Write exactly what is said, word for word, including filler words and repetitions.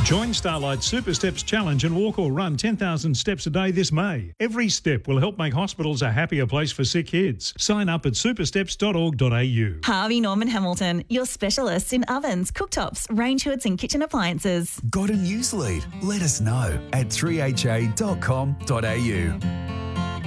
Join Starlight Super Steps Challenge and walk or run ten thousand steps a day this May. Every step will help make hospitals a happier place for sick kids. Sign up at supersteps dot org dot a u. Harvey Norman Hamilton, your specialists in ovens, cooktops, range hoods and kitchen appliances. Got a news lead? Let us know at three h a dot com dot a u.